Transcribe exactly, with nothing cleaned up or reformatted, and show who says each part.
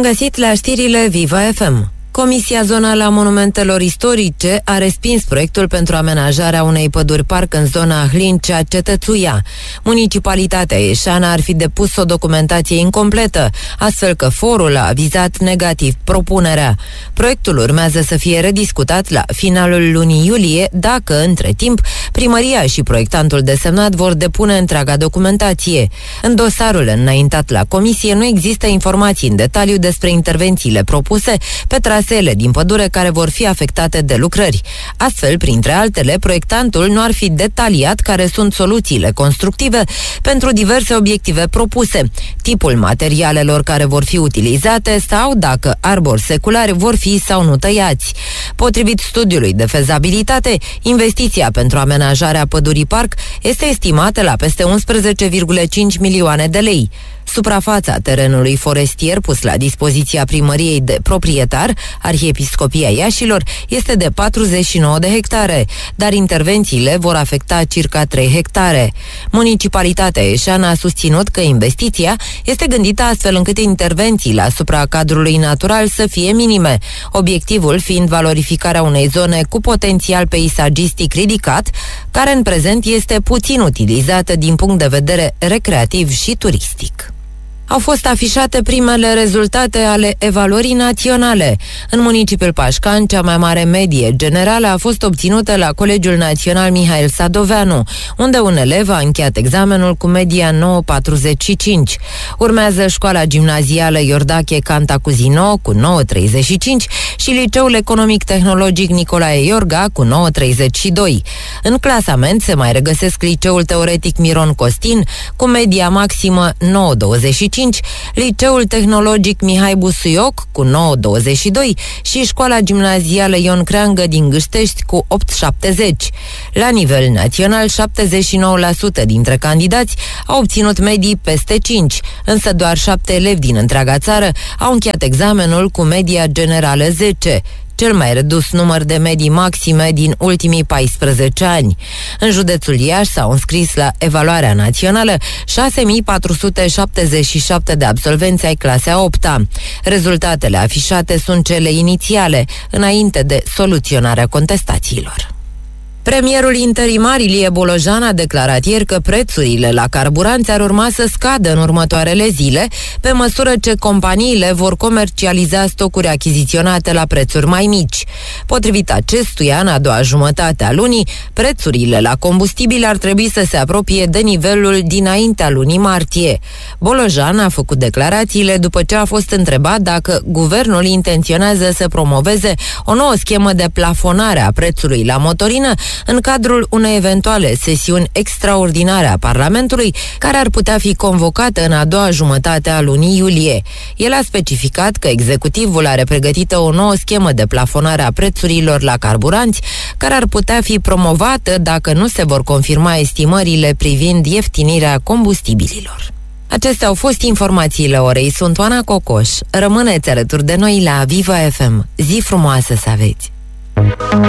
Speaker 1: găsit la știrile Viva F M. Comisia Zonală a Monumentelor Istorice a respins proiectul pentru amenajarea unei păduri parc în zona Hlincea-Cetățuia. Municipalitatea Ieșana ar fi depus o documentație incompletă, astfel că forul a avizat negativ propunerea. Proiectul urmează să fie rediscutat la finalul lunii iulie, dacă, între timp, primăria și proiectantul desemnat vor depune întreaga documentație. În dosarul înaintat la comisie nu există informații în detaliu despre intervențiile propuse pe trasele din pădure care vor fi afectate de lucrări. Astfel, printre altele, proiectantul nu ar fi detaliat care sunt soluțiile constructive pentru diverse obiective propuse, tipul materialelor care vor fi utilizate sau dacă arbori seculari vor fi sau nu tăiați. Potrivit studiului de fezabilitate, investiția pentru amenajarea pădurii parc este estimată la peste unsprezece virgulă cinci milioane de lei. Suprafața terenului forestier pus la dispoziția primăriei de proprietar, Arhiepiscopia Iașilor, este de patruzeci și nouă de hectare, dar intervențiile vor afecta circa trei hectare. Municipalitatea Ieșana a susținut că investiția este gândită astfel încât intervențiile asupra cadrului natural să fie minime, obiectivul fiind valorificarea unei zone cu potențial peisagistic ridicat, care în prezent este puțin utilizată din punct de vedere recreativ și turistic. Au fost afișate primele rezultate ale evaluării naționale. În municipiul Pașcani, cea mai mare medie generală a fost obținută la Colegiul Național Mihail Sadoveanu, unde un elev a încheiat examenul cu media nouă virgulă patruzeci și cinci. Urmează școala gimnazială Iordache Cantacuzino cu nouă virgulă treizeci și cinci și liceul economic-tehnologic Nicolae Iorga cu nouă virgulă treizeci și doi. În clasament se mai regăsesc liceul teoretic Miron Costin cu media maximă nouă virgulă douăzeci și cinci, liceul tehnologic Mihai Busuioc cu nouă virgulă douăzeci și doi și școala gimnazială Ion Creangă din Gâștești cu opt virgulă șaptezeci. La nivel național, șaptezeci și nouă la sută dintre candidați au obținut medii peste cinci, însă doar șapte elevi din întreaga țară au încheiat examenul cu media generală zece, cel mai redus număr de medii maxime din ultimii paisprezece ani. În județul Iași s-au înscris la evaluarea națională șase mii patru sute șaptezeci și șapte de absolvenți ai clasei a opta. Rezultatele afișate sunt cele inițiale, înainte de soluționarea contestațiilor. Premierul interimar Ilie Bolojan a declarat ieri că prețurile la carburanți ar urma să scadă în următoarele zile, pe măsură ce companiile vor comercializa stocuri achiziționate la prețuri mai mici. Potrivit acestuia, în a doua jumătate a lunii, prețurile la combustibil ar trebui să se apropie de nivelul dinaintea lunii martie. Bolojan a făcut declarațiile după ce a fost întrebat dacă guvernul intenționează să promoveze o nouă schemă de plafonare a prețului la motorină în cadrul unei eventuale sesiuni extraordinare a Parlamentului, care ar putea fi convocată în a doua jumătate a lunii iulie. El a specificat că executivul are pregătită o nouă schemă de plafonare a prețurilor la carburanți, care ar putea fi promovată dacă nu se vor confirma estimările privind ieftinirea combustibililor. Acestea au fost informațiile orei. Sunt Oana Cocoș. Rămâneți alături de noi la Viva F M. Zi frumoasă să aveți!